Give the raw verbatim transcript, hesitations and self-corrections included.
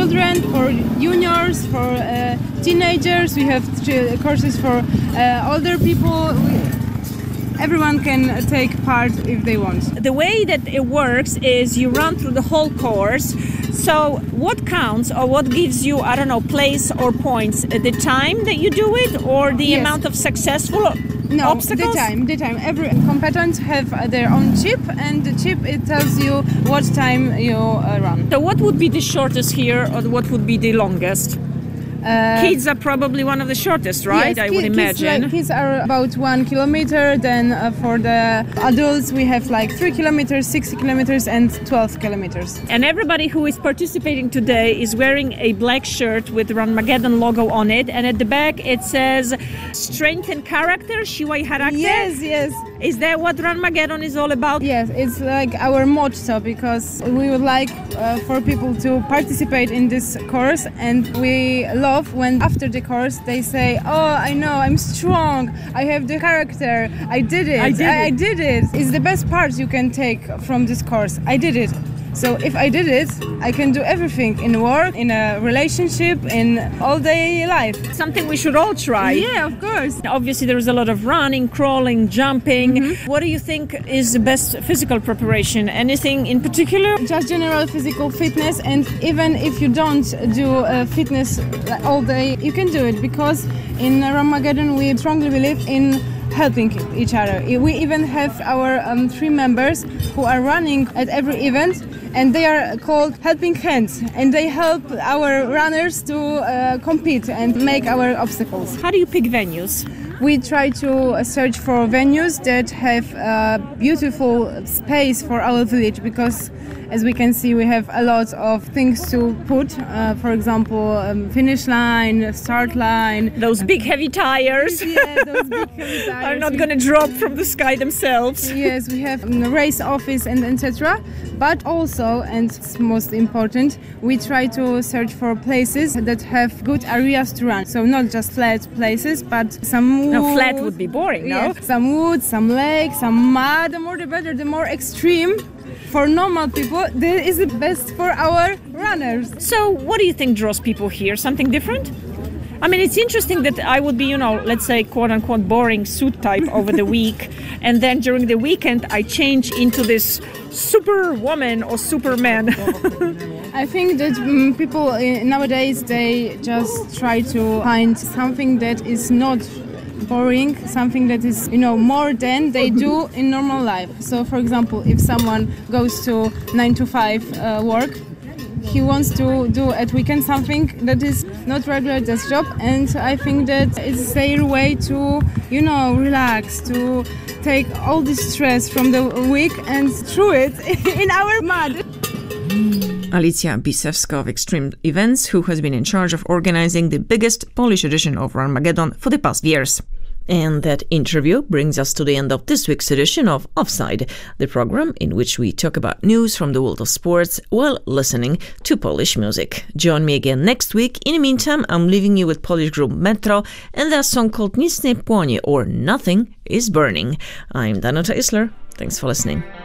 children, for juniors, for uh, teenagers. We have courses for uh, older people. We, Everyone can take part if they want. The way that it works is you run through the whole course. So what counts or what gives you, I don't know, place or points? The time that you do it or the Yes. amount of successful No, obstacles? the time, the time. Every combatants have their own chip, and the chip, it tells you what time you uh, run. So what would be the shortest here or what would be the longest? Uh, Kids are probably one of the shortest, right? Yes, I ki- would kids, imagine. like, kids are about one kilometer. Then uh, for the adults, we have like three kilometers, six kilometers, and twelve kilometers. And everybody who is participating today is wearing a black shirt with the Ranmageddon logo on it. And at the back it says strength and character, siła i charakter. Yes, yes. Is that what Ranmageddon is all about? Yes, it's like our motto, because we would like uh, for people to participate in this course, and we love when after the course they say, "Oh, I know, I'm strong. I have the character. I did it. I did I, it." I did it." It's the best part you can take from this course. I did it. So if I did it, I can do everything in work, in a relationship, in all day life. Something we should all try. Yeah, of course. Obviously, there's a lot of running, crawling, jumping. Mm-hmm. What do you think is the best physical preparation? Anything in particular? Just general physical fitness, and even if you don't do uh, fitness all day, you can do it, because in Ranmageddon we strongly believe in helping each other. We even have our um, three members who are running at every event, and they are called Helping Hands, and they help our runners to uh, compete and make our obstacles. How do you pick venues? We try to search for venues that have a beautiful space for our village, because as we can see, we have a lot of things to put. Uh, for example, um, finish line, start line. Those big heavy tires Yeah, those big heavy tires. are not going to drop from the sky themselves. Yes, we have a race office and et cetera. But also, and it's most important, we try to search for places that have good areas to run. So not just flat places, but some wood. No, flat would be boring, no? Yes, some wood, some lake, some mud. The more the better, the more extreme. For normal people, this is the best for our runners. So what do you think draws people here? Something different? I mean, it's interesting that I would be, you know, let's say, quote-unquote, boring suit type over the week, and then during the weekend I change into this superwoman or superman. I think that um, people uh, nowadays, they just try to find something that is not boring, something that is, you know, more than they do in normal life. So, for example, if someone goes to nine to five uh, work, he wants to do at weekend something that is not regular desk job, and I think that it's their way to, you know, relax, to take all this stress from the week and throw it in our mud. Alicja Bisewska of Extreme Events, who has been in charge of organizing the biggest Polish edition of Ranmageddon for the past years. And that interview brings us to the end of this week's edition of Offside, the program in which we talk about news from the world of sports while listening to Polish music. Join me again next week. In the meantime, I'm leaving you with Polish group Metro and their song called Nic nie płonie, or Nothing is Burning. I'm Danuta Isler. Thanks for listening.